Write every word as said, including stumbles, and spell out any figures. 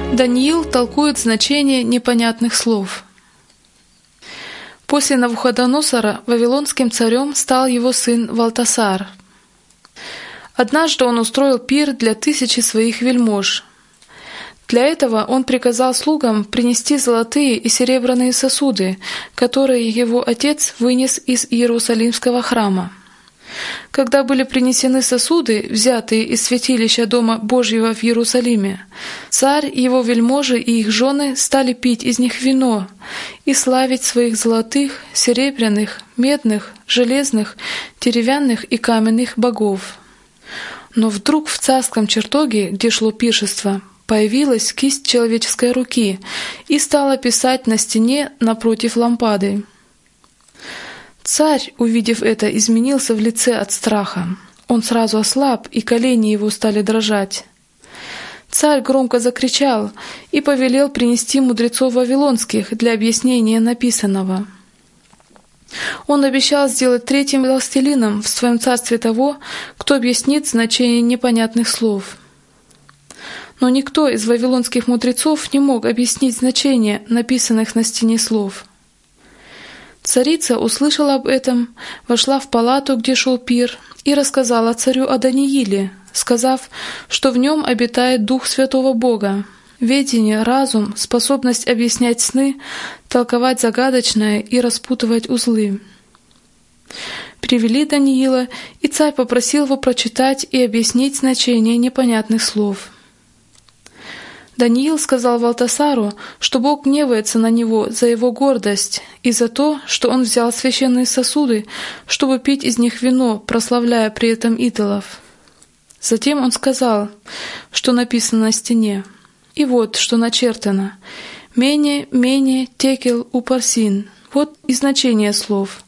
Даниил толкует значение непонятных слов. После Навуходоносора вавилонским царем стал его сын Валтасар. Однажды он устроил пир для тысячи своих вельмож. Для этого он приказал слугам принести золотые и серебряные сосуды, которые его отец вынес из Иерусалимского храма. Когда были принесены сосуды, взятые из святилища Дома Божьего в Иерусалиме, царь, его вельможи и их жены стали пить из них вино и славить своих золотых, серебряных, медных, железных, деревянных и каменных богов. Но вдруг в царском чертоге, где шло пиршество, появилась кисть человеческой руки и стала писать на стене напротив лампады. Царь, увидев это, изменился в лице от страха. Он сразу ослаб, и колени его стали дрожать. Царь громко закричал и повелел принести мудрецов вавилонских для объяснения написанного. Он обещал сделать третьим властелином в своем царстве того, кто объяснит значение непонятных слов. Но никто из вавилонских мудрецов не мог объяснить значение написанных на стене слов. Царица услышала об этом, вошла в палату, где шел пир, и рассказала царю о Данииле, сказав, что в нем обитает Дух Святого Бога, ведение, разум, способность объяснять сны, толковать загадочное и распутывать узлы. Привели Даниила, и царь попросил его прочитать и объяснить значение непонятных слов. Даниил сказал Валтасару, что Бог гневается на него за его гордость и за то, что он взял священные сосуды, чтобы пить из них вино, прославляя при этом идолов. Затем он сказал, что написано на стене. И вот, что начертано: «Мене, мене, текел, упарсин». Вот и значение слов.